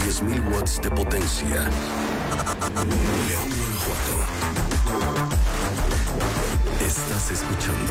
10.000 watts de potencia. León, Guanajuato. Estás escuchando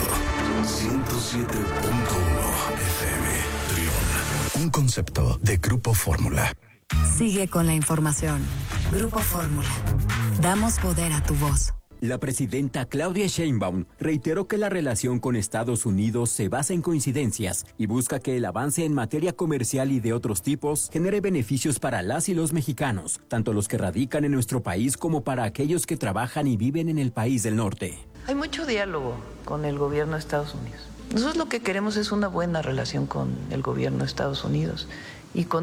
107.1 FM. Trión. Un concepto de Grupo Fórmula. Sigue con la información. Grupo Fórmula. Damos poder a tu voz. La presidenta Claudia Sheinbaum reiteró que la relación con Estados Unidos se basa en coincidencias y busca que el avance en materia comercial y de otros tipos genere beneficios para las y los mexicanos, tanto los que radican en nuestro país como para aquellos que trabajan y viven en el país del norte. Hay mucho diálogo con el gobierno de Estados Unidos. Nosotros lo que queremos es una buena relación con el gobierno de Estados Unidos y con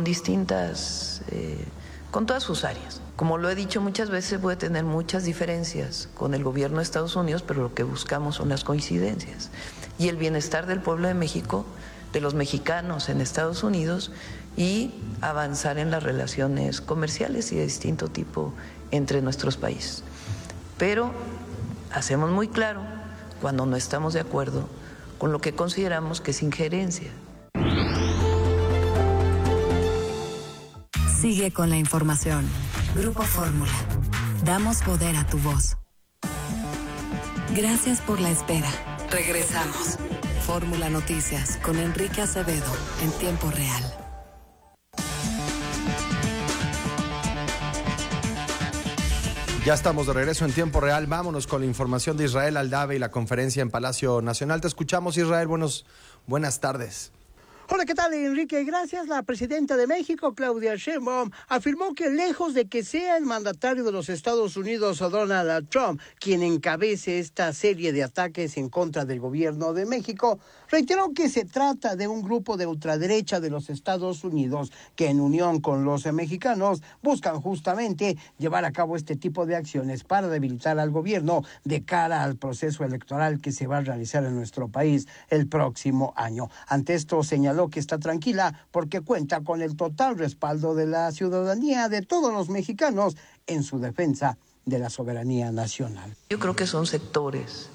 con todas sus áreas. Como lo he dicho muchas veces, puede tener muchas diferencias con el gobierno de Estados Unidos, pero lo que buscamos son las coincidencias. Y el bienestar del pueblo de México, de los mexicanos en Estados Unidos, y avanzar en las relaciones comerciales y de distinto tipo entre nuestros países. Pero hacemos muy claro cuando no estamos de acuerdo con lo que consideramos que es injerencia. Sigue con la información. Grupo Fórmula. Damos poder a tu voz. Gracias por la espera. Regresamos. Fórmula Noticias con Enrique Acevedo en tiempo real. Ya estamos de regreso en tiempo real. Vámonos con la información de Israel Aldave y la conferencia en Palacio Nacional. Te escuchamos, Israel. Buenas tardes. Hola, ¿qué tal, Enrique? Gracias. La presidenta de México, Claudia Sheinbaum, afirmó que lejos de que sea el mandatario de los Estados Unidos, Donald Trump, quien encabece esta serie de ataques en contra del gobierno de México, reiteró que se trata de un grupo de ultraderecha de los Estados Unidos que, en unión con los mexicanos, buscan justamente llevar a cabo este tipo de acciones para debilitar al gobierno de cara al proceso electoral que se va a realizar en nuestro país el próximo año. Ante esto señaló que está tranquila porque cuenta con el total respaldo de la ciudadanía, de todos los mexicanos, en su defensa de la soberanía nacional. Yo creo que son sectores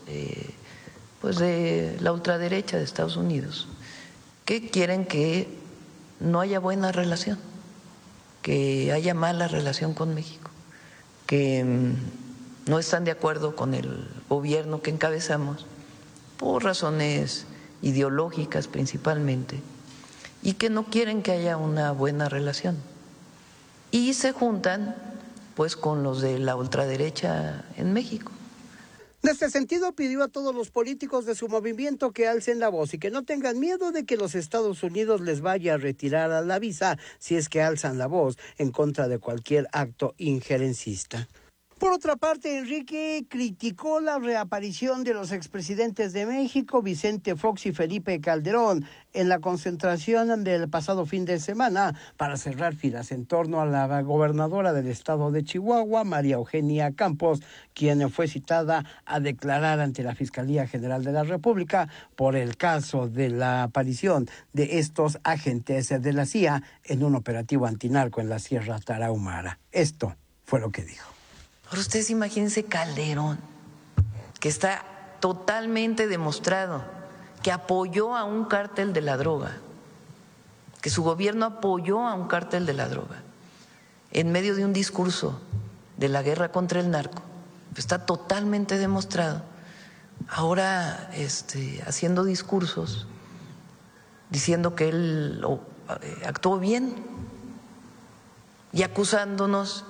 de la ultraderecha de Estados Unidos que quieren que no haya buena relación, que haya mala relación con México, que no están de acuerdo con el gobierno que encabezamos por razones ideológicas principalmente, y que no quieren que haya una buena relación. Y se juntan pues con los de la ultraderecha en México. En este sentido, pidió a todos los políticos de su movimiento que alcen la voz y que no tengan miedo de que los Estados Unidos les vaya a retirar a la visa si es que alzan la voz en contra de cualquier acto injerencista. Por otra parte, Enrique criticó la reaparición de los expresidentes de México, Vicente Fox y Felipe Calderón, en la concentración del pasado fin de semana para cerrar filas en torno a la gobernadora del estado de Chihuahua, María Eugenia Campos, quien fue citada a declarar ante la Fiscalía General de la República por el caso de la aparición de estos agentes de la CIA en un operativo antinarco en la Sierra Tarahumara. Esto fue lo que dijo. Ahora ustedes imagínense Calderón, que está totalmente demostrado que apoyó a un cártel de la droga, que su gobierno apoyó a un cártel de la droga en medio de un discurso de la guerra contra el narco. Está totalmente demostrado. Ahora haciendo discursos diciendo que él actuó bien y acusándonos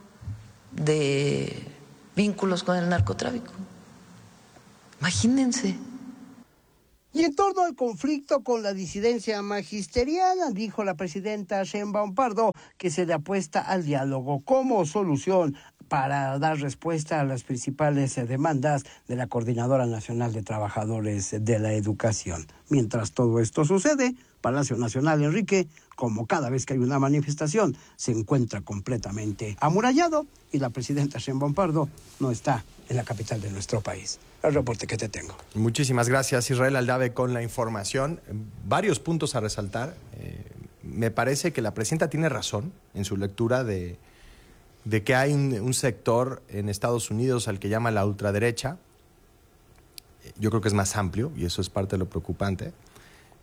de vínculos con el narcotráfico. Imagínense. Y en torno al conflicto con la disidencia magisteriana, dijo la presidenta Sheinbaum Pardo que se le apuesta al diálogo como solución para dar respuesta a las principales demandas de la Coordinadora Nacional de Trabajadores de la Educación. Mientras todo esto sucede, Palacio Nacional, Enrique, como cada vez que hay una manifestación, se encuentra completamente amurallado y la presidenta Sheinbaum Pardo no está en la capital de nuestro país. El reporte que te tengo. Muchísimas gracias, Israel Aldave, con la información. Varios puntos a resaltar. Me parece que la presidenta tiene razón en su lectura de que hay un sector en Estados Unidos al que llama la ultraderecha. Yo creo que es más amplio y eso es parte de lo preocupante.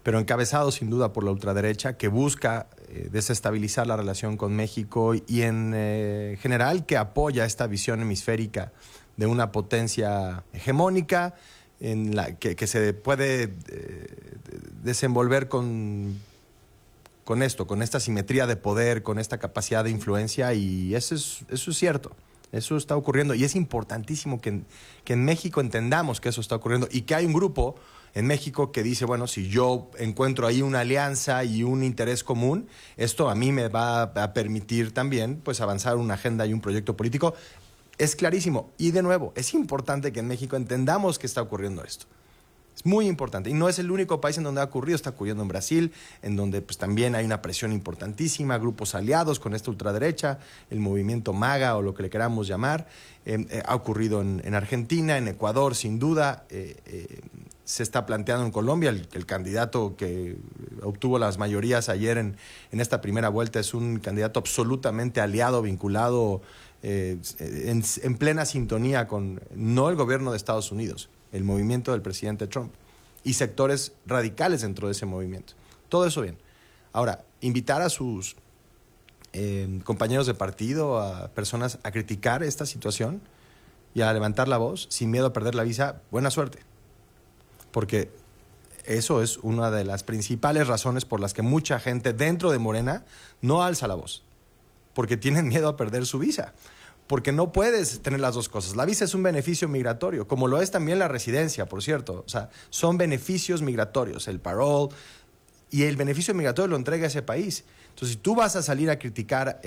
pero encabezado sin duda por la ultraderecha, que busca desestabilizar la relación con México y en general que apoya esta visión hemisférica de una potencia hegemónica en la que se puede desenvolver con esta simetría de poder, con esta capacidad de influencia, y eso es cierto. Eso está ocurriendo y es importantísimo que en México entendamos que eso está ocurriendo y que hay un grupo en México que dice, bueno, si yo encuentro ahí una alianza y un interés común, esto a mí me va a permitir también pues avanzar una agenda y un proyecto político. Es clarísimo. Y de nuevo, es importante que en México entendamos que está ocurriendo esto. Es muy importante. Y no es el único país en donde ha ocurrido. Está ocurriendo en Brasil, en donde pues, también hay una presión importantísima, grupos aliados con esta ultraderecha, el movimiento MAGA o lo que le queramos llamar. Ha ocurrido en Argentina, en Ecuador, sin duda. Se está planteando en Colombia. El candidato que obtuvo las mayorías ayer en esta primera vuelta es un candidato absolutamente aliado, vinculado en plena sintonía con no el gobierno de Estados Unidos, el movimiento del presidente Trump y sectores radicales dentro de ese movimiento. Todo eso bien. Ahora, invitar a sus compañeros de partido, a personas a criticar esta situación y a levantar la voz sin miedo a perder la visa, buena suerte. Porque eso es una de las principales razones por las que mucha gente dentro de Morena no alza la voz. Porque tienen miedo a perder su visa. Porque no puedes tener las dos cosas. La visa es un beneficio migratorio, como lo es también la residencia, por cierto. O sea, son beneficios migratorios, el parole, y el beneficio migratorio lo entrega ese país. Entonces, si tú vas a salir a criticar,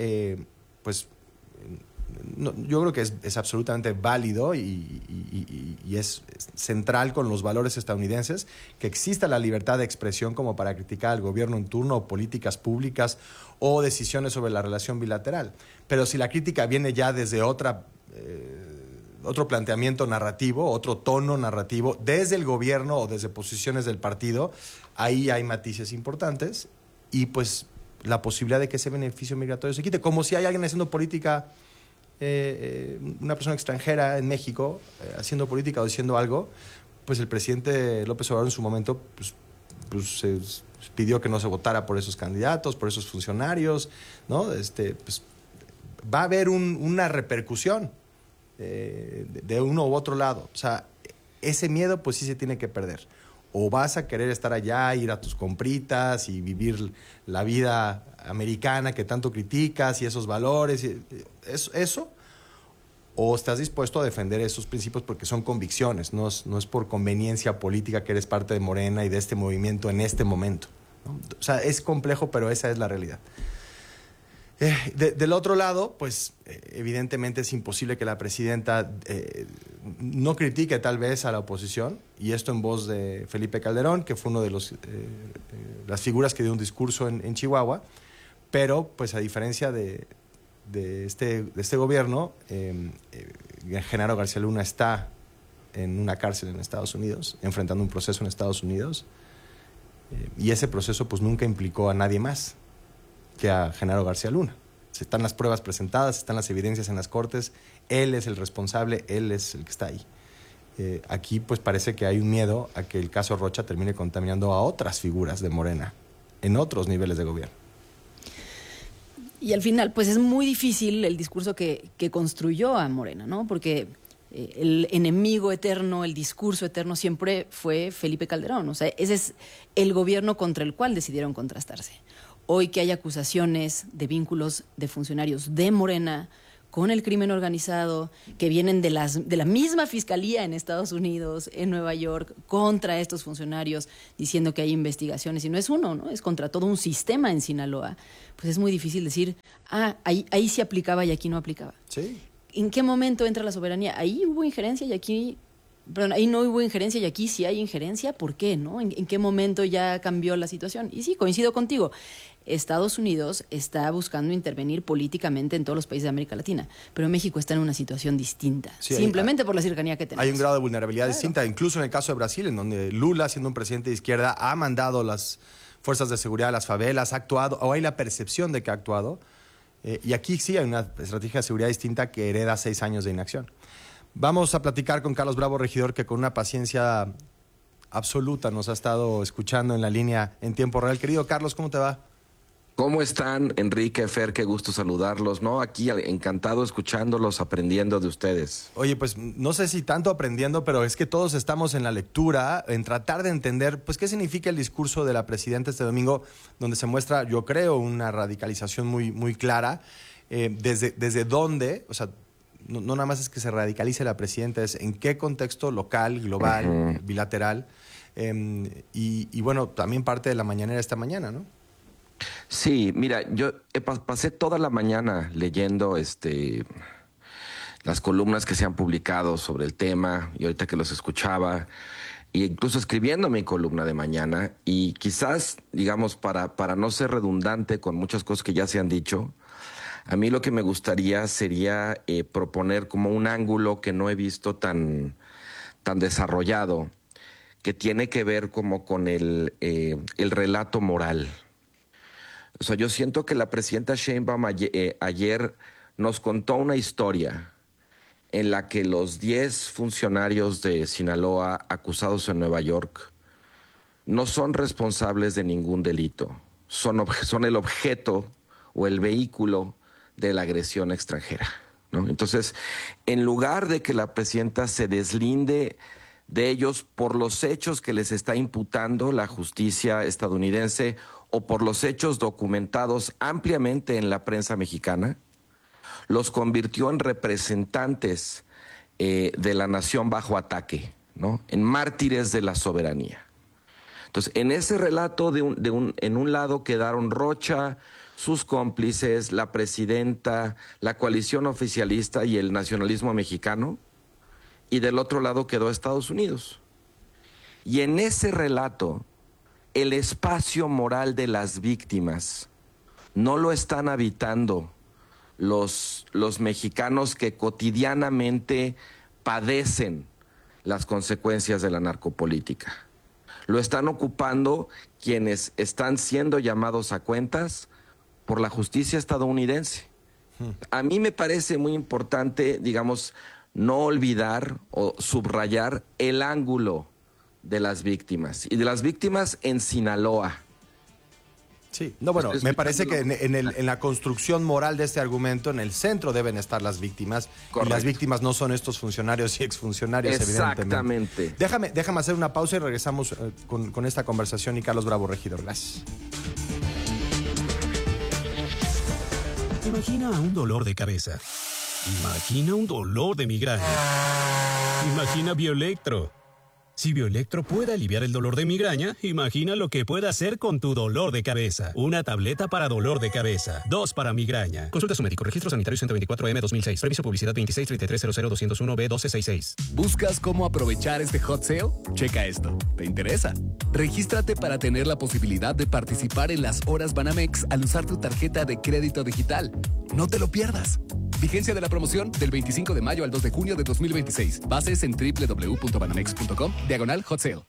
yo creo que es absolutamente válido y es central con los valores estadounidenses que exista la libertad de expresión como para criticar al gobierno en turno o políticas públicas o decisiones sobre la relación bilateral. Pero si la crítica viene ya desde otro planteamiento narrativo, otro tono narrativo, desde el gobierno o desde posiciones del partido, ahí hay matices importantes y pues la posibilidad de que ese beneficio migratorio se quite. Como si hay alguien haciendo política, una persona extranjera en México haciendo política o diciendo algo, pues el presidente López Obrador en su momento pues pidió que no se votara por esos candidatos, por esos funcionarios, ¿no? Pues va a haber una repercusión de uno u otro lado. O sea, ese miedo pues sí se tiene que perder. O vas a querer estar allá, ir a tus compritas y vivir la vida americana que tanto criticas y esos valores, eso, o estás dispuesto a defender esos principios porque son convicciones, no es por conveniencia política que eres parte de Morena y de este movimiento en este momento, ¿no? O sea, es complejo, pero esa es la realidad. Del otro lado, pues evidentemente es imposible que la presidenta no critique tal vez a la oposición, y esto en voz de Felipe Calderón, que fue uno de las figuras que dio un discurso en Chihuahua, pero pues a diferencia de este gobierno, Genaro García Luna está en una cárcel en Estados Unidos, enfrentando un proceso en Estados Unidos, y ese proceso pues nunca implicó a nadie más que a Genaro García Luna. Están las pruebas presentadas, están las evidencias en las cortes, él es el responsable, él es el que está ahí. Aquí pues parece que hay un miedo a que el caso Rocha termine contaminando a otras figuras de Morena en otros niveles de gobierno. Y al final pues es muy difícil el discurso que construyó a Morena, ¿no? Porque el enemigo eterno, el discurso eterno siempre fue Felipe Calderón. O sea, ese es el gobierno contra el cual decidieron contrastarse. Hoy que hay acusaciones de vínculos de funcionarios de Morena con el crimen organizado, que vienen de la misma fiscalía en Estados Unidos, en Nueva York, contra estos funcionarios, diciendo que hay investigaciones, y no es uno, ¿no? Es contra todo un sistema en Sinaloa, pues es muy difícil decir, ahí sí aplicaba y aquí no aplicaba. Sí. ¿En qué momento entra la soberanía? Ahí hubo injerencia y aquí... Perdón, ahí no hubo injerencia y aquí sí hay injerencia. ¿Por qué, no? ¿En qué momento ya cambió la situación? Y sí, coincido contigo. Estados Unidos está buscando intervenir políticamente en todos los países de América Latina, pero México está en una situación distinta, sí, simplemente por la cercanía que tenemos. Hay un grado de vulnerabilidad distinta, incluso en el caso de Brasil, en donde Lula, siendo un presidente de izquierda, ha mandado las fuerzas de seguridad a las favelas, ha actuado, o hay la percepción de que ha actuado, y aquí sí hay una estrategia de seguridad distinta que hereda 6 años de inacción. Vamos a platicar con Carlos Bravo, regidor, que con una paciencia absoluta nos ha estado escuchando en la línea en tiempo real. Querido Carlos, ¿cómo te va? ¿Cómo están, Enrique, Fer? Qué gusto saludarlos, ¿no? Aquí encantado escuchándolos, aprendiendo de ustedes. Oye, pues no sé si tanto aprendiendo, pero es que todos estamos en la lectura, en tratar de entender, pues, qué significa el discurso de la presidenta este domingo, donde se muestra, yo creo, una radicalización muy, muy clara. Desde dónde, o sea, no nada más es que se radicalice la presidenta, es en qué contexto local, global, bilateral, y bueno, también parte de la mañanera esta mañana, ¿no? Sí, mira, yo pasé toda la mañana leyendo las columnas que se han publicado sobre el tema, y ahorita que los escuchaba, e incluso escribiendo mi columna de mañana, y quizás, digamos, para no ser redundante con muchas cosas que ya se han dicho, a mí lo que me gustaría sería proponer como un ángulo que no he visto tan desarrollado, que tiene que ver como con el relato moral. O sea, yo siento que la presidenta Sheinbaum ayer nos contó una historia en la que los 10 funcionarios de Sinaloa acusados en Nueva York no son responsables de ningún delito. Son el objeto o el vehículo de la agresión extranjera, ¿no? Entonces, en lugar de que la presidenta se deslinde de ellos por los hechos que les está imputando la justicia estadounidense o por los hechos documentados ampliamente en la prensa mexicana, los convirtió en representantes de la nación bajo ataque, ¿no? En mártires de la soberanía. Entonces, en ese relato, en un lado quedaron Rocha, sus cómplices, la presidenta, la coalición oficialista y el nacionalismo mexicano, y del otro lado quedó Estados Unidos. Y en ese relato, el espacio moral de las víctimas no lo están habitando los mexicanos que cotidianamente padecen las consecuencias de la narcopolítica. Lo están ocupando quienes están siendo llamados a cuentas por la justicia estadounidense. A mí me parece muy importante, digamos, no olvidar o subrayar el ángulo de las víctimas, y de las víctimas en Sinaloa. Sí, no, bueno, me parece que en la construcción moral de este argumento, en el centro deben estar las víctimas. Correcto. Y las víctimas no son estos funcionarios y exfuncionarios, evidentemente. Exactamente. Déjame hacer una pausa y regresamos con esta conversación y Carlos Bravo, regidor. Gracias. Imagina un dolor de cabeza. Imagina un dolor de migraña. Imagina Bioelectro. Si Bioelectro puede aliviar el dolor de migraña, imagina lo que puede hacer con tu dolor de cabeza. Una tableta para dolor de cabeza. 2 para migraña. Consulta a su médico. Registro sanitario 124M 2006. Previso publicidad 2633000201B1266. ¿Buscas cómo aprovechar este hot sale? Checa esto. ¿Te interesa? Regístrate para tener la posibilidad de participar en las horas Banamex al usar tu tarjeta de crédito digital. No te lo pierdas. Vigencia de la promoción del 25 de mayo al 2 de junio de 2026. Bases en www.banamex.com/hot sale.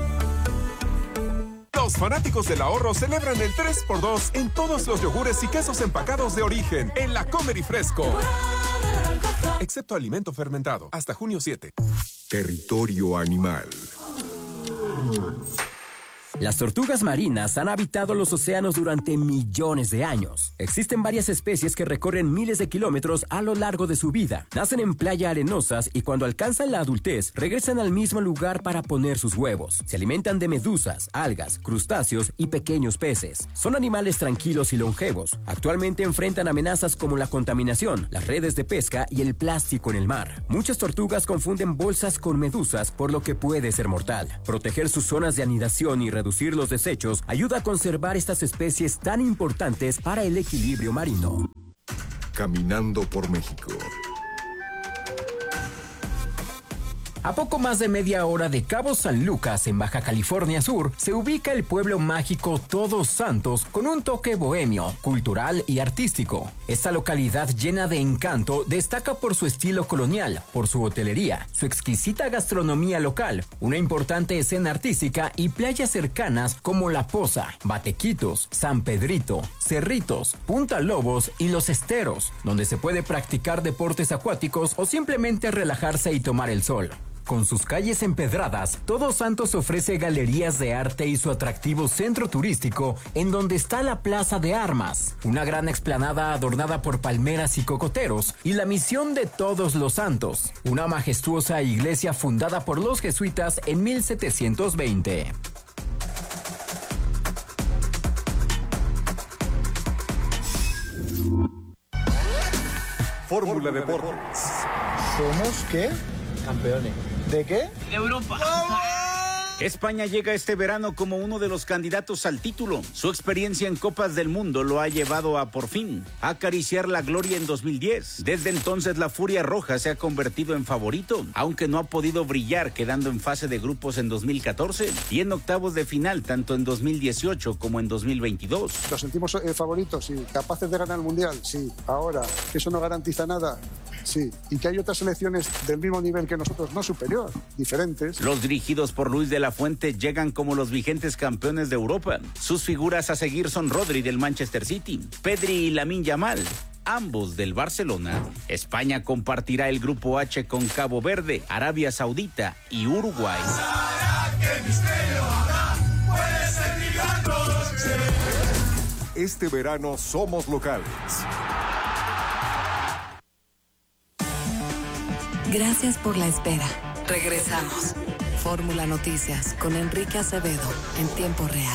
Los fanáticos del ahorro celebran el 3x2 en todos los yogures y quesos empacados de origen en la Comer y Fresco. Excepto alimento fermentado. Hasta junio 7. Territorio animal. Las tortugas marinas han habitado los océanos durante millones de años. Existen varias especies que recorren miles de kilómetros a lo largo de su vida. Nacen en playas arenosas y cuando alcanzan la adultez, regresan al mismo lugar para poner sus huevos. Se alimentan de medusas, algas, crustáceos y pequeños peces. Son animales tranquilos y longevos. Actualmente enfrentan amenazas como la contaminación, las redes de pesca y el plástico en el mar. Muchas tortugas confunden bolsas con medusas, por lo que puede ser mortal. Proteger sus zonas de anidación y reducir los desechos ayuda a conservar estas especies tan importantes para el equilibrio marino. Caminando por México. A poco más de media hora de Cabo San Lucas, en Baja California Sur, se ubica el pueblo mágico Todos Santos con un toque bohemio, cultural y artístico. Esta localidad llena de encanto destaca por su estilo colonial, por su hotelería, su exquisita gastronomía local, una importante escena artística y playas cercanas como La Poza, Batequitos, San Pedrito, Cerritos, Punta Lobos y Los Esteros, donde se puede practicar deportes acuáticos o simplemente relajarse y tomar el sol. Con sus calles empedradas, Todos Santos ofrece galerías de arte y su atractivo centro turístico, en donde está la Plaza de Armas, una gran explanada adornada por palmeras y cocoteros, y la Misión de Todos los Santos, una majestuosa iglesia fundada por los jesuitas en 1720. Fórmula Deportes. ¿Somos qué? Campeones. ¿De qué? De Europa. España llega este verano como uno de los candidatos al título. Su experiencia en Copas del Mundo lo ha llevado a, por fin, acariciar la gloria en 2010. Desde entonces, la Furia Roja se ha convertido en favorito, aunque no ha podido brillar, quedando en fase de grupos en 2014 y en octavos de final tanto en 2018 como en 2022. ¿Nos sentimos favoritos? Sí. ¿Capaces de ganar el Mundial? Sí. Ahora, ¿eso no garantiza nada? Sí. ¿Y que hay otras selecciones del mismo nivel que nosotros, no superior, diferentes? Los dirigidos por Luis de la Fuente llegan como los vigentes campeones de Europa. Sus figuras a seguir son Rodri del Manchester City, Pedri y Lamine Yamal, ambos del Barcelona. España compartirá el grupo H con Cabo Verde, Arabia Saudita y Uruguay. Este verano somos locales. Gracias por la espera. Regresamos. Fórmula Noticias con Enrique Acevedo en tiempo real.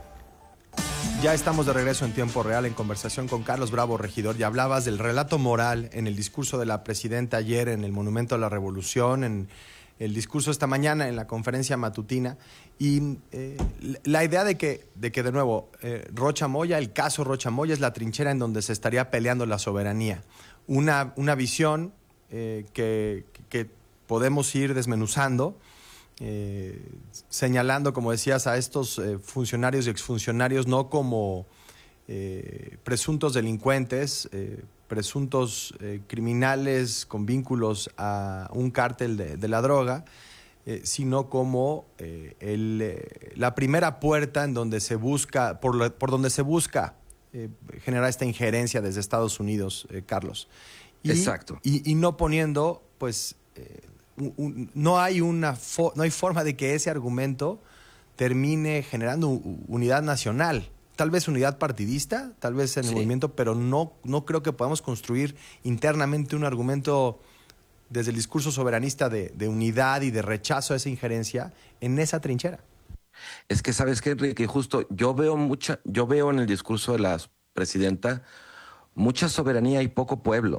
Ya estamos de regreso en tiempo real en conversación con Carlos Bravo, regidor. Ya hablabas del relato moral en el discurso de la presidenta ayer en el Monumento a la Revolución, en el discurso esta mañana en la conferencia matutina. Y la idea de que de nuevo, Rocha Moya, el caso Rocha Moya es la trinchera en donde se estaría peleando la soberanía. Una visión que podemos ir desmenuzando, señalando, como decías, a estos funcionarios y exfuncionarios no como presuntos delincuentes, presuntos criminales con vínculos a un cártel de la droga, sino como la primera puerta en donde se busca, por donde se busca generar esta injerencia desde Estados Unidos, Carlos. Exacto. Y no poniendo, pues, no hay forma de que ese argumento termine generando unidad nacional. Tal vez unidad partidista, tal vez en el movimiento, pero no creo que podamos construir internamente un argumento desde el discurso soberanista de unidad y de rechazo a esa injerencia en esa trinchera. Es que, ¿sabes qué, Enrique? Justo yo veo en el discurso de la presidenta mucha soberanía y poco pueblo.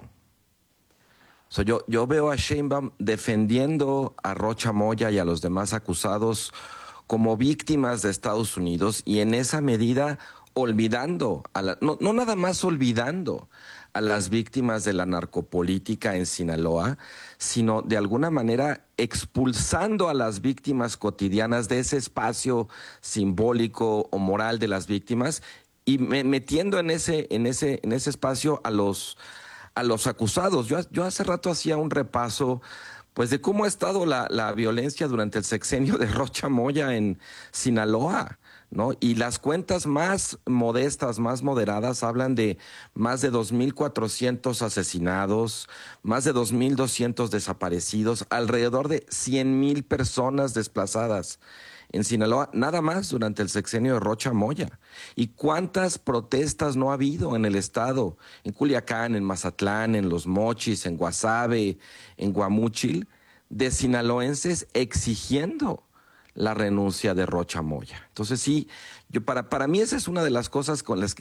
So, yo veo a Sheinbaum defendiendo a Rocha Moya y a los demás acusados como víctimas de Estados Unidos y en esa medida olvidando, no nada más olvidando a las víctimas de la narcopolítica en Sinaloa, sino de alguna manera expulsando a las víctimas cotidianas de ese espacio simbólico o moral de las víctimas y metiendo en ese espacio a los acusados. Yo hace rato hacía un repaso pues de cómo ha estado la violencia durante el sexenio de Rocha Moya en Sinaloa, ¿no? Y las cuentas más modestas, más moderadas, hablan de más de 2,400 asesinados, más de 2,200 desaparecidos, alrededor de 100,000 personas desplazadas en Sinaloa, nada más durante el sexenio de Rocha Moya. ¿Y cuántas protestas no ha habido en el estado? En Culiacán, en Mazatlán, en Los Mochis, en Guasave, en Guamúchil, de sinaloenses exigiendo la renuncia de Rocha Moya. Entonces sí, para mí esa es una de las cosas en las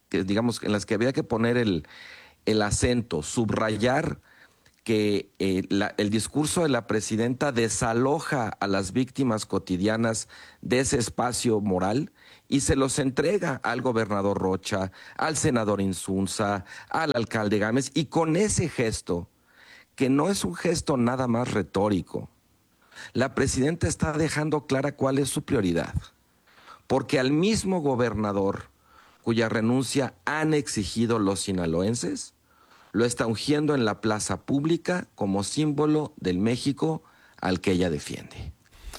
que había que poner el acento, subrayar que el discurso de la presidenta desaloja a las víctimas cotidianas de ese espacio moral y se los entrega al gobernador Rocha, al senador Insunza, al alcalde Gámez, y con ese gesto, que no es un gesto nada más retórico, la presidenta está dejando clara cuál es su prioridad, porque al mismo gobernador cuya renuncia han exigido los sinaloenses, lo está ungiendo en la plaza pública como símbolo del México al que ella defiende.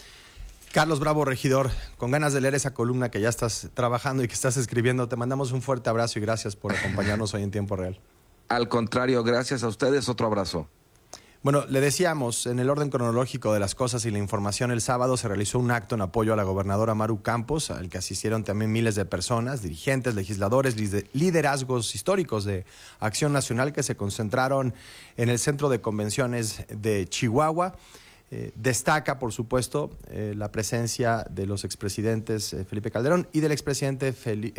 Carlos Bravo, regidor, con ganas de leer esa columna que ya estás trabajando y que estás escribiendo, te mandamos un fuerte abrazo y gracias por acompañarnos hoy en Tiempo Real. Al contrario, gracias a ustedes, otro abrazo. Bueno, le decíamos, en el orden cronológico de las cosas y la información, el sábado se realizó un acto en apoyo a la gobernadora Maru Campos, al que asistieron también miles de personas, dirigentes, legisladores, liderazgos históricos de Acción Nacional que se concentraron en el Centro de Convenciones de Chihuahua. Destaca, por supuesto, la presencia de los expresidentes Felipe Calderón y del expresidente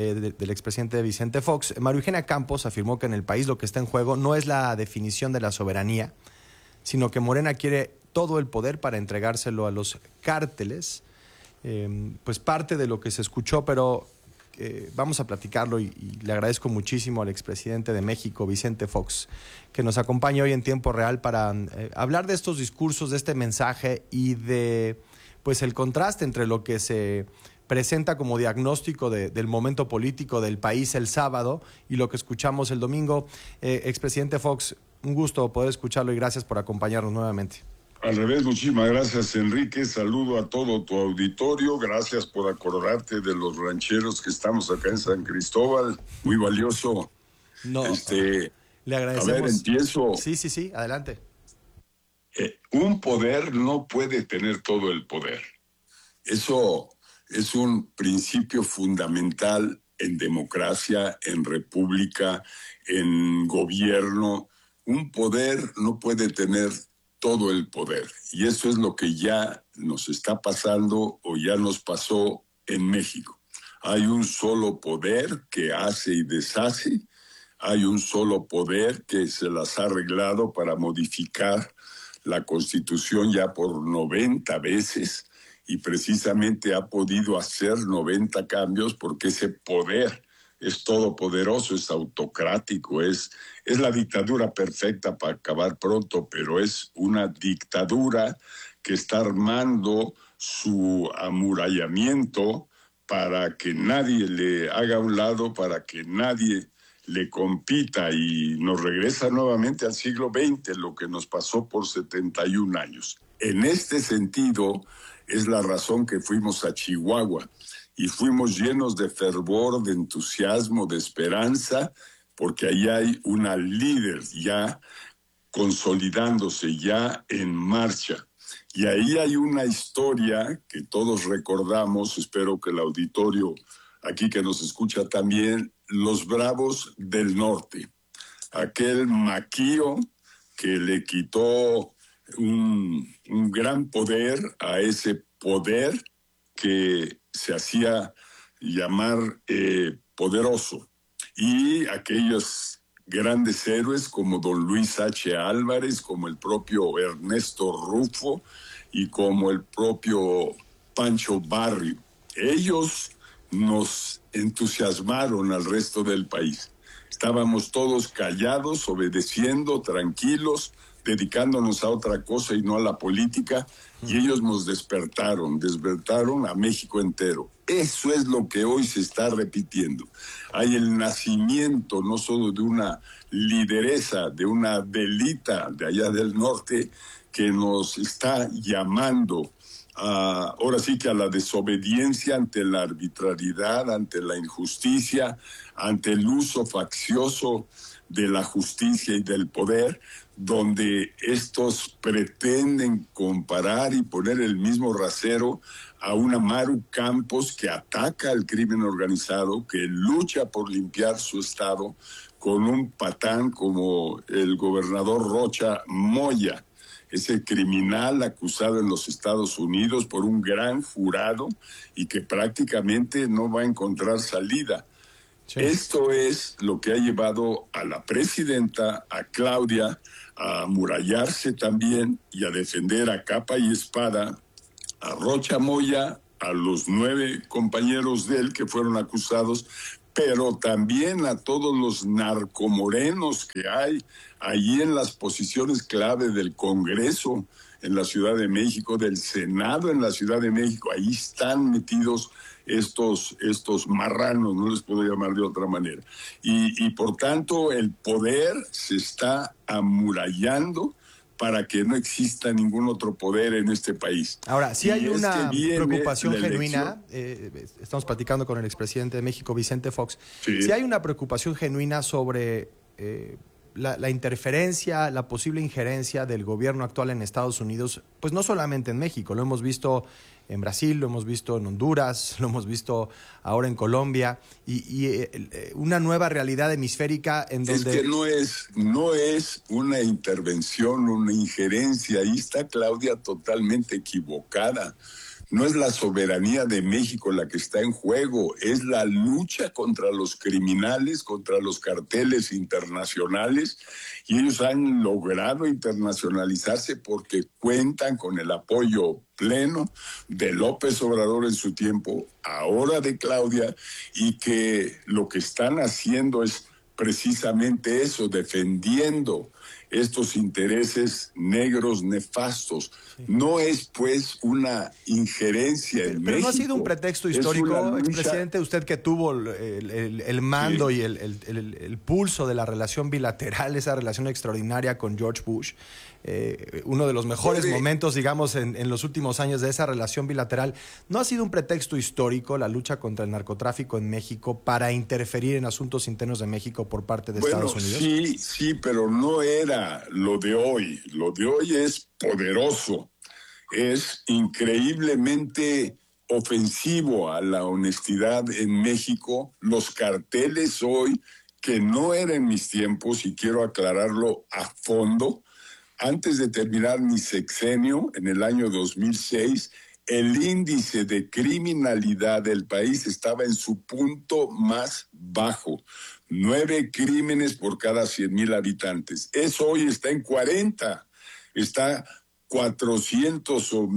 Vicente Fox. María Eugenia Campos afirmó que en el país lo que está en juego no es la definición de la soberanía, sino que Morena quiere todo el poder para entregárselo a los cárteles. Pues parte de lo que se escuchó, pero vamos a platicarlo y le agradezco muchísimo al expresidente de México, Vicente Fox, que nos acompaña hoy en tiempo real para hablar de estos discursos, de este mensaje y de pues el contraste entre lo que se presenta como diagnóstico del momento político del país el sábado y lo que escuchamos el domingo. Expresidente Fox, un gusto poder escucharlo y gracias por acompañarnos nuevamente. Al revés, muchísimas gracias, Enrique. Saludo a todo tu auditorio. Gracias por acordarte de los rancheros que estamos acá en San Cristóbal. Muy valioso. No, le agradecemos. A ver, empiezo. Sí, adelante. Un poder no puede tener todo el poder. Eso es un principio fundamental en democracia, en república, en gobierno. Un poder no puede tener todo el poder. Y eso es lo que ya nos está pasando o ya nos pasó en México. Hay un solo poder que hace y deshace. Hay un solo poder que se las ha arreglado para modificar la Constitución ya por 90 veces y precisamente ha podido hacer 90 cambios porque ese poder es todopoderoso, es autocrático, es la dictadura perfecta para acabar pronto, pero es una dictadura que está armando su amurallamiento para que nadie le haga a un lado, para que nadie le compita y nos regresa nuevamente al siglo XX, lo que nos pasó por 71 años. En este sentido es la razón que fuimos a Chihuahua. Y fuimos llenos de fervor, de entusiasmo, de esperanza, porque ahí hay una líder ya consolidándose, ya en marcha. Y ahí hay una historia que todos recordamos, espero que el auditorio aquí que nos escucha también, los Bravos del Norte. Aquel maquío que le quitó un gran poder a ese poder que se hacía llamar poderoso. Y aquellos grandes héroes como don Luis H. Álvarez, como el propio Ernesto Rufo y como el propio Pancho Barrio. Ellos nos entusiasmaron al resto del país. Estábamos todos callados, obedeciendo, tranquilos, dedicándonos a otra cosa y no a la política, y ellos nos despertaron a México entero. Eso es lo que hoy se está repitiendo. Hay el nacimiento no solo de una lideresa, de una delita de allá del norte que nos está llamando ahora sí que a la desobediencia ante la arbitrariedad, ante la injusticia, ante el uso faccioso de la justicia y del poder, donde estos pretenden comparar y poner el mismo rasero a una Maru Campos que ataca al crimen organizado, que lucha por limpiar su estado con un patán como el gobernador Rocha Moya, ese criminal acusado en los Estados Unidos por un gran jurado y que prácticamente no va a encontrar salida. Sí. Esto es lo que ha llevado a la presidenta, a Claudia, a amurallarse también y a defender a capa y espada a Rocha Moya, a los 9 compañeros de él que fueron acusados, pero también a todos los narcomorenos que hay allí en las posiciones clave del Congreso en la Ciudad de México, del Senado en la Ciudad de México. Ahí están metidos estos marranos, no les puedo llamar de otra manera. Y por tanto el poder se está amurallando para que no exista ningún otro poder en este país. Ahora, sí hay una preocupación genuina, estamos platicando con el expresidente de México, Vicente Fox, sí hay una preocupación genuina sobre la interferencia, la posible injerencia del gobierno actual en Estados Unidos, pues no solamente en México, lo hemos visto en Brasil, lo hemos visto en Honduras, lo hemos visto ahora en Colombia, y una nueva realidad hemisférica en donde... Es que no es una intervención, una injerencia. Ahí está Claudia totalmente equivocada. No es la soberanía de México la que está en juego, es la lucha contra los criminales, contra los carteles internacionales, y ellos han logrado internacionalizarse porque cuentan con el apoyo pleno de López Obrador en su tiempo, ahora de Claudia, y que lo que están haciendo es precisamente eso, defendiendo estos intereses negros nefastos. Sí. No es, pues, una injerencia en México. Pero no ha sido un pretexto histórico, expresidente, usted que tuvo el mando, sí, y el pulso de la relación bilateral, esa relación extraordinaria con George Bush. Uno de los mejores momentos, digamos, en los últimos años de esa relación bilateral. ¿No ha sido un pretexto histórico la lucha contra el narcotráfico en México para interferir en asuntos internos de México por parte de Estados Unidos? Sí, pero no era lo de hoy. Lo de hoy es poderoso, es increíblemente ofensivo a la honestidad en México. Los carteles hoy, que no eran en mis tiempos, y quiero aclararlo a fondo, antes de terminar mi sexenio, en el año 2006, el índice de criminalidad del país estaba en su punto más bajo. 9 crímenes por cada 100,000 habitantes. Eso hoy está en 40. Está 400 o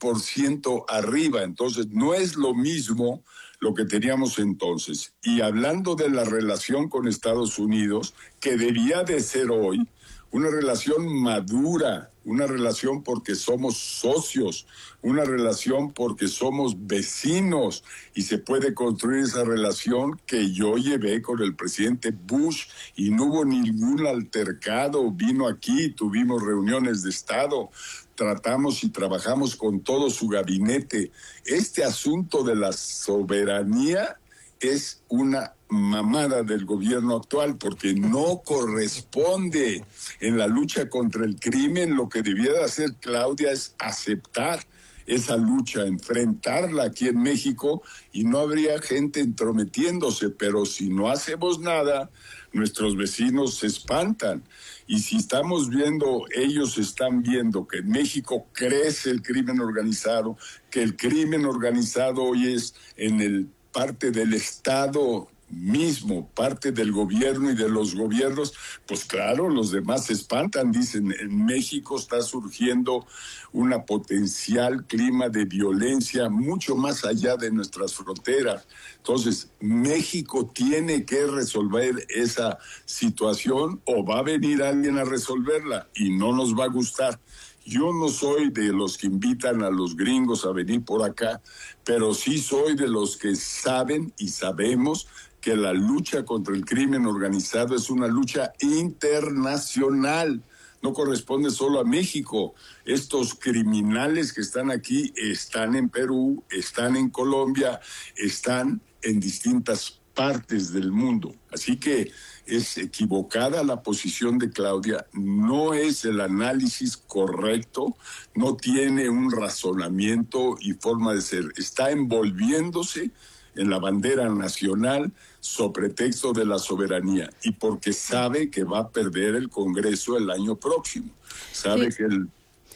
1000% arriba. Entonces, no es lo mismo lo que teníamos entonces. Y hablando de la relación con Estados Unidos, que debía de ser hoy una relación madura, una relación porque somos socios, una relación porque somos vecinos, y se puede construir esa relación que yo llevé con el presidente Bush y no hubo ningún altercado. Vino aquí, tuvimos reuniones de Estado, tratamos y trabajamos con todo su gabinete. Este asunto de la soberanía es una mamada del gobierno actual, porque no corresponde en la lucha contra el crimen. Lo que debiera hacer Claudia es aceptar esa lucha, enfrentarla aquí en México, y no habría gente entrometiéndose. Pero si no hacemos nada, nuestros vecinos se espantan. Y si estamos viendo, ellos están viendo que en México crece el crimen organizado, que el crimen organizado hoy es en el parte del Estado mismo, parte del gobierno y de los gobiernos, pues claro, los demás se espantan. Dicen, en México está surgiendo una potencial clima de violencia mucho más allá de nuestras fronteras. Entonces, México tiene que resolver esa situación, o va a venir alguien a resolverla y no nos va a gustar. Yo no soy de los que invitan a los gringos a venir por acá, pero sí soy de los que saben y sabemos que la lucha contra el crimen organizado es una lucha internacional. No corresponde solo a México. Estos criminales que están aquí están en Perú, están en Colombia, están en distintas partes del mundo. Así que es equivocada la posición de Claudia, no es el análisis correcto, no tiene un razonamiento y forma de ser. Está envolviéndose en la bandera nacional sobre pretexto de la soberanía, y porque sabe que va a perder el Congreso el año próximo. Sabe que el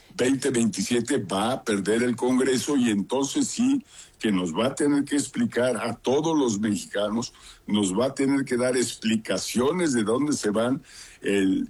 2027 va a perder el Congreso, y entonces sí que nos va a tener que explicar a todos los mexicanos, nos va a tener que dar explicaciones de dónde se van el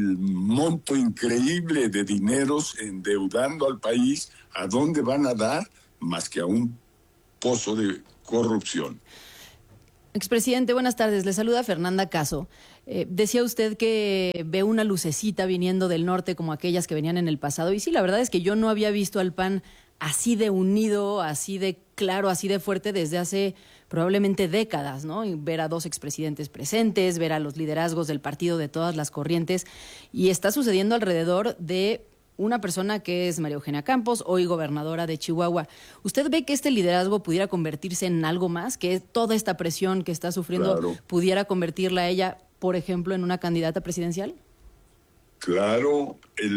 monto increíble de dineros endeudando al país, a dónde van a dar, más que a un pozo de corrupción. Expresidente, buenas tardes. Le saluda Fernanda Caso. Decía usted que ve una lucecita viniendo del norte como aquellas que venían en el pasado. Y sí, la verdad es que yo no había visto al PAN así de unido, así de claro, así de fuerte desde hace probablemente décadas, ¿no? Y ver a 2 expresidentes presentes, ver a los liderazgos del partido de todas las corrientes. Y está sucediendo alrededor de una persona que es María Eugenia Campos, hoy gobernadora de Chihuahua. ¿Usted ve que este liderazgo pudiera convertirse en algo más? ¿Que toda esta presión que está sufriendo pudiera convertirla a ella por ejemplo, en una candidata presidencial? Claro,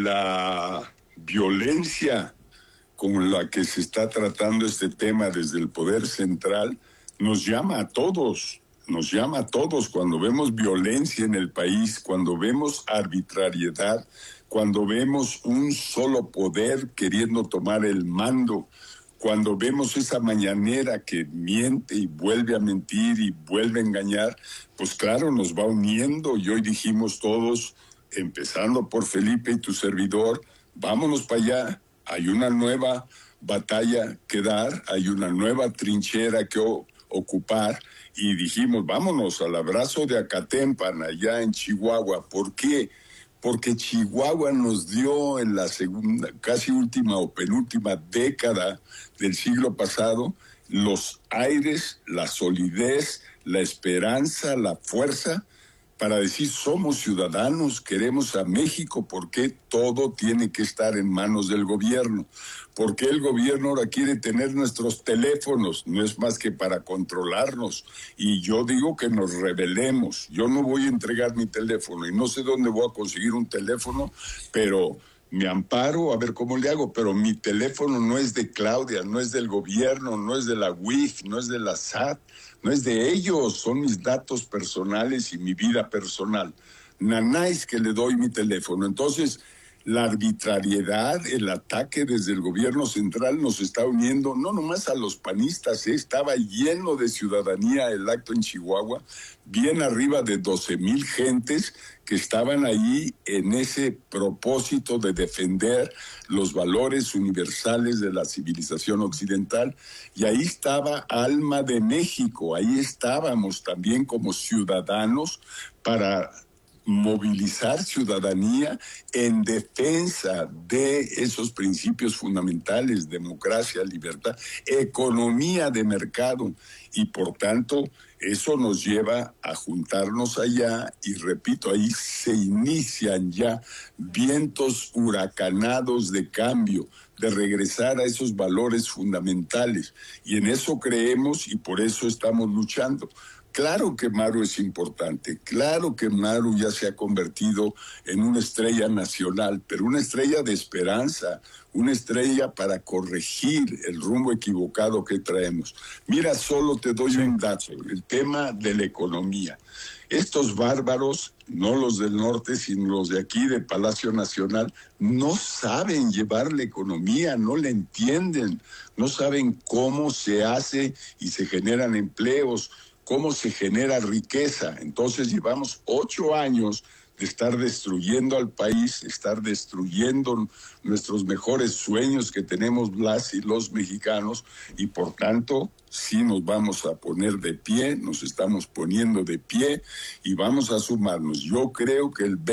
la violencia con la que se está tratando este tema desde el poder central nos llama a todos. Nos llama a todos cuando vemos violencia en el país, cuando vemos arbitrariedad, cuando vemos un solo poder queriendo tomar el mando, cuando vemos esa mañanera que miente y vuelve a mentir y vuelve a engañar, pues claro, nos va uniendo. Y hoy dijimos todos, empezando por Felipe y tu servidor, vámonos para allá, hay una nueva batalla que dar, hay una nueva trinchera que ocupar. Y dijimos, vámonos al abrazo de Acatempan, allá en Chihuahua. ¿Por qué? Porque Chihuahua nos dio en la segunda, casi última o penúltima década del siglo pasado, los aires, la solidez, la esperanza, la fuerza, para decir, somos ciudadanos, queremos a México. ¿Por qué todo tiene que estar en manos del gobierno? ¿Por qué el gobierno ahora quiere tener nuestros teléfonos? No es más que para controlarnos. Y yo digo que nos rebelemos. Yo no voy a entregar mi teléfono y no sé dónde voy a conseguir un teléfono, pero me amparo a ver cómo le hago. Pero mi teléfono no es de Claudia, no es del gobierno, no es de la UIF, no es de la SAT. No es de ellos, son mis datos personales y mi vida personal. Nanáis que le doy mi teléfono. Entonces, la arbitrariedad, el ataque desde el gobierno central nos está uniendo, no nomás a los panistas, estaba lleno de ciudadanía el acto en Chihuahua, bien arriba de 12,000 gentes que estaban ahí en ese propósito de defender los valores universales de la civilización occidental. Y ahí estaba Alma de México, ahí estábamos también como ciudadanos para movilizar ciudadanía en defensa de esos principios fundamentales, democracia, libertad, economía de mercado, y por tanto eso nos lleva a juntarnos allá, y repito, ahí se inician ya vientos huracanados de cambio, de regresar a esos valores fundamentales, y en eso creemos y por eso estamos luchando. Claro que Maru es importante, claro que Maru ya se ha convertido en una estrella nacional, pero una estrella de esperanza, una estrella para corregir el rumbo equivocado que traemos. Mira, solo te doy un dato, el tema de la economía. Estos bárbaros, no los del norte, sino los de aquí, de Palacio Nacional, no saben llevar la economía, no la entienden, no saben cómo se hace y se generan empleos, cómo se genera riqueza. Entonces llevamos 8 años de estar destruyendo al país, estar destruyendo nuestros mejores sueños que tenemos las y los mexicanos, y por tanto sí nos vamos a poner de pie, nos estamos poniendo de pie y vamos a sumarnos. Yo creo que el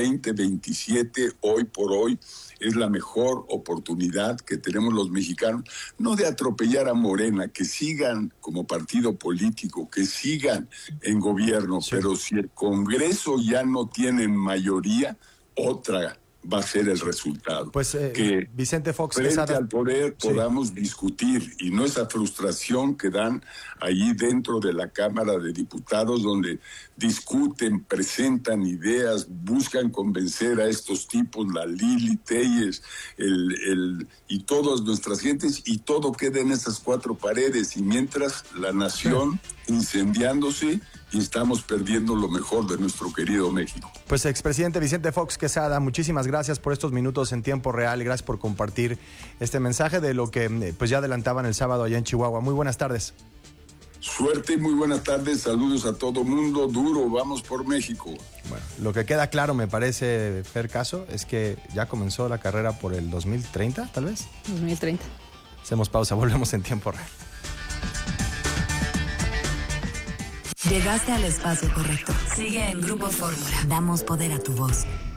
2027, hoy por hoy, es la mejor oportunidad que tenemos los mexicanos, no de atropellar a Morena, que sigan como partido político, que sigan en gobierno, pero si el Congreso ya no tiene mayoría, otra va a ser el resultado. Pues que Vicente Fox frente Quesada, al poder podamos discutir, y no esa frustración que dan allí dentro de la Cámara de Diputados, donde discuten, presentan ideas, buscan convencer a estos tipos, la Lili Telles, y todas nuestras gentes, y todo queda en esas 4 paredes, y mientras la nación incendiándose y estamos perdiendo lo mejor de nuestro querido México. Pues expresidente Vicente Fox Quesada, muchísimas gracias por estos minutos en tiempo real, gracias por compartir este mensaje de lo que pues ya adelantaban el sábado allá en Chihuahua. Muy buenas tardes. Suerte y muy buenas tardes, saludos a todo mundo, duro, vamos por México. Bueno, lo que queda claro, me parece, Fer Caso, es que ya comenzó la carrera por el 2030, tal vez. 2030. Hacemos pausa, volvemos en tiempo real. Llegaste al espacio correcto. Sigue en Grupo Fórmula. Damos poder a tu voz.